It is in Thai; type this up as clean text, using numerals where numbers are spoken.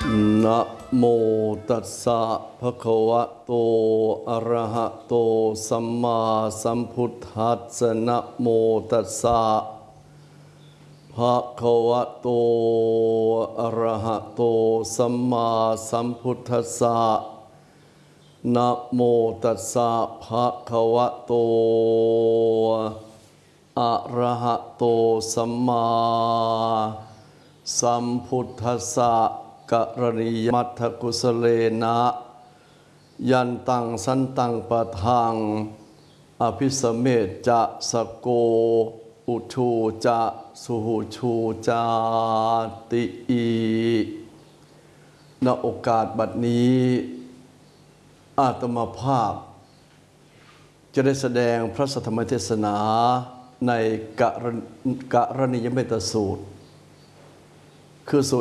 นะโมตัสสะภะคะวะโตอะระหะโตสัมมาสัมพุทธัสสะนะโมตัสสะภะคะวะโตอะระหะโตสัมมาสัมพุทธัสสะนะโมตัสสะภะคะวะโตอะระหะโตสัมมาสัมพุทธัสสะกรณียมัตถกุสเลนะยันตังสันตังปะทังอภิสเมจจะสโกอุชูจะสุหูชูจาติอีณโอกาสบัดนี้อาตมาภาพจะได้แสดงพระสัทธรรมเทศนาในกรณียเมตสูตรคือ